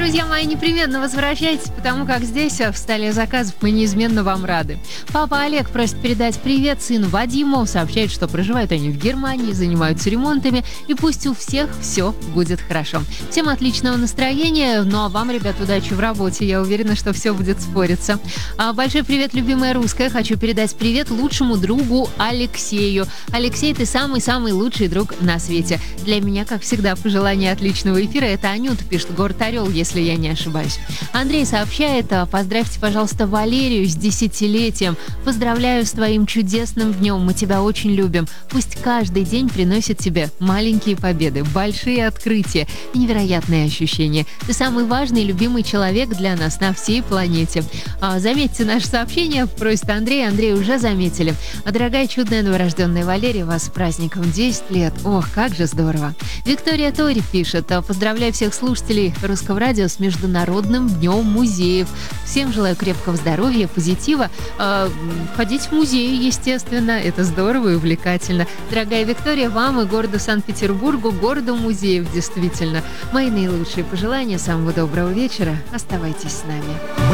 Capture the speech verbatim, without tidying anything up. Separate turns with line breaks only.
Друзья мои, непременно возвращайтесь, потому как здесь, в столе заказов, мы неизменно вам рады. Папа Олег просит передать привет сыну Вадиму, сообщает, что проживают они в Германии, занимаются ремонтами, и пусть у всех все будет хорошо. Всем отличного настроения, ну а вам, ребят, удачи в работе, я уверена, что все будет спориться. А, большой привет, любимая русская, хочу передать привет лучшему другу Алексею. Алексей, ты самый-самый лучший друг на свете. Для меня, как всегда, пожелание отличного эфира. Это Анюта пишет, город Орел, если я не ошибаюсь. Андрей сообщает, поздравьте, пожалуйста, Валерию с десятилетием. Поздравляю с твоим чудесным днем, мы тебя очень любим. Пусть каждый день приносит тебе маленькие победы, большие открытия и невероятные ощущения. Ты самый важный и любимый человек для нас на всей планете. А, заметьте наше сообщение, просит Андрей. Андрей уже заметили. А, дорогая чудная новорожденная Валерия, вас с праздником десять лет. Ох, как же здорово. Виктория Тори пишет, поздравляю всех слушателей Русского радио с Международным днем музеев. Всем желаю крепкого здоровья, позитива. Э, ходить в музеи, естественно, это здорово и увлекательно. Дорогая Виктория, вам и городу Санкт-Петербургу, городу музеев, действительно. Мои наилучшие пожелания, самого доброго вечера. Оставайтесь с нами.